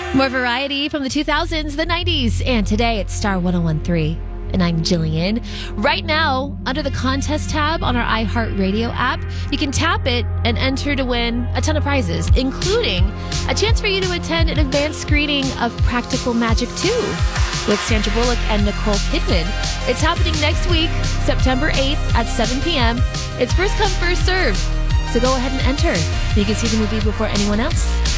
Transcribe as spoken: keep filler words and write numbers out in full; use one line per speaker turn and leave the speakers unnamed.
More variety from the two thousands, the nineties, and today it's Star one oh one point three. And I'm Jillian. Right now, under the contest tab on our iHeartRadio app, you can tap it and enter to win a ton of prizes, including a chance for you to attend an advanced screening of Practical Magic two with Sandra Bullock and Nicole Kidman. It's happening next week, September eighth at seven p.m. It's first come, first served. So go ahead and enter. You can see the movie before anyone else.